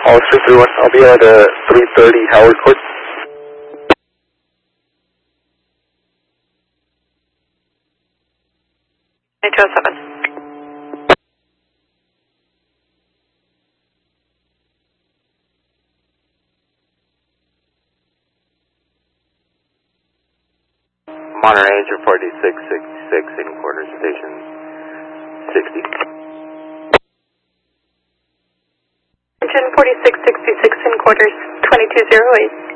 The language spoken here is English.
All 631, I'll be at 330 Howard Court. Monterey Engine 4666 in quarter station 60. Engine 4666 in quarters 2208.